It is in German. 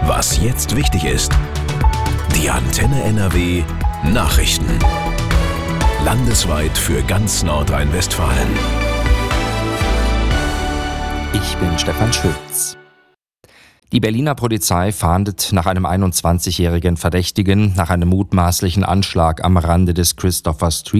Was jetzt wichtig ist. Die Antenne NRW Nachrichten. Landesweit für ganz Nordrhein-Westfalen. Ich bin Stefan Schütz. Die Berliner Polizei fahndet nach einem 21-jährigen Verdächtigen nach einem mutmaßlichen Anschlag am Rande des Christopher Street